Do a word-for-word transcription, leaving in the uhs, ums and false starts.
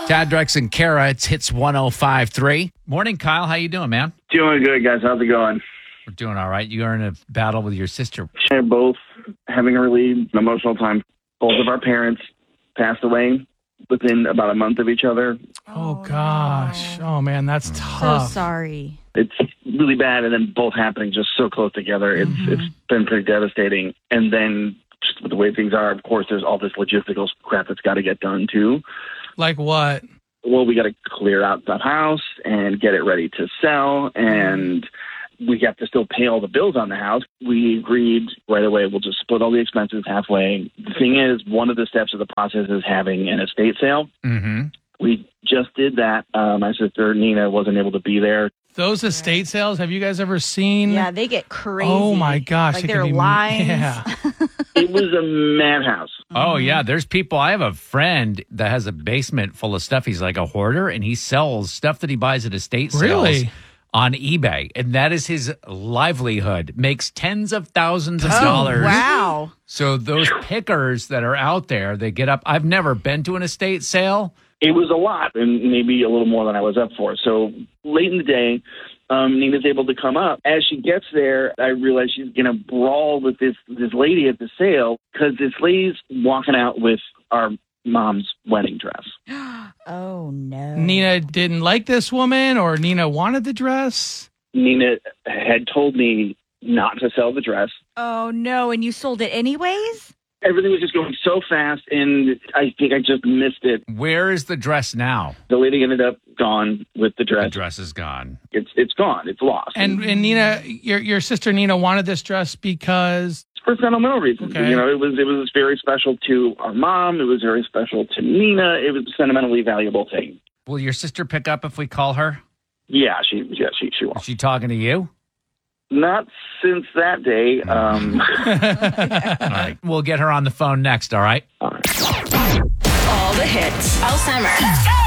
Tad, Drex, and Kara, it's Hits one oh five point three. Morning, Kyle. How you doing, man? Doing good, guys. How's it going? We're doing all right. You're in a battle with your sister. They're both having a really emotional time. Both of our parents passed away within about a month of each other. Oh, gosh. no. Oh, man, that's So tough. sorry. It's really bad, and then both happening just so close together. It's Mhm. It's been pretty devastating. And then just with the way things are, of course, there's all this logistical crap that's got to get done, too. Like what? Well, we got to clear out the house and get it ready to sell, and we have to still pay all the bills on the house. We agreed right away, we'll just split all the expenses halfway. The thing is, one of the steps of the process is having an estate sale. Mm-hmm. We just did that. Uh, my sister, Nina, wasn't able to be there. Those estate sales, have you guys ever seen? Yeah, they get crazy. Oh, my gosh. Like it there can are be- lines. Yeah. It was a madhouse. Oh, yeah. There's people. I have a friend that has a basement full of stuff. He's like a hoarder, and he sells stuff that he buys at estate sales Really? on eBay. And that is his livelihood. Makes tens of thousands of Oh, dollars. wow. So those pickers that are out there, they get up. I've never been to an estate sale. It was a lot, and maybe a little more than I was up for. So late in the day, um, Nina's able to come up. As she gets there, I realize she's going to brawl with this this lady at the sale because this lady's walking out with our mom's wedding dress. Oh, no. Nina didn't like this woman, or Nina wanted the dress? Nina had told me not to sell the dress. Oh, no. And you sold it anyways? Everything was just going so fast, and I think I just missed it. Where is the dress now? The lady ended up gone with the The dress. dress is gone. It's it's gone. It's lost. And, and Nina, your your sister Nina wanted this dress because... For sentimental reasons. Okay. You know, it was it was very special to our mom. It was very special to Nina. It was a sentimentally valuable thing. Will your sister pick up if we call her? Yeah, she yeah she she Is was. she talking to you? Not since that day. Um, All right. We'll get her on the phone next, all right? all right. All the hits. All summer.